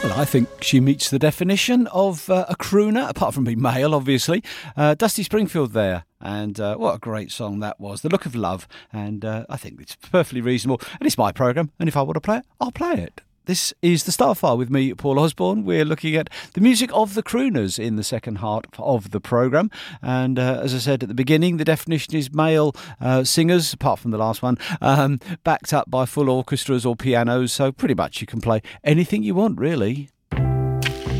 Well, I think she meets the definition of a crooner, apart from being male, obviously. Dusty Springfield there. And what a great song that was. The Look of Love. And I think it's perfectly reasonable. And it's my programme. And if I want to play it, I'll play it. This is the Starfile with me, Paul Osborne. We're looking at the music of the crooners in the second half of the programme. And as I said at the beginning, the definition is male singers, apart from the last one, backed up by full orchestras or pianos. So pretty much you can play anything you want, really.